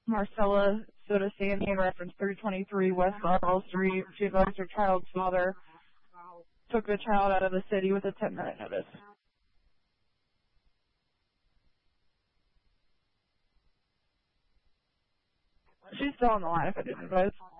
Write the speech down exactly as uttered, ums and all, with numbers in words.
Marcella Sodasani in reference three twenty-three West Laurel Street. She advised her child's father took the child out of the city with a ten-minute notice. She's still on the line if I didn't advise.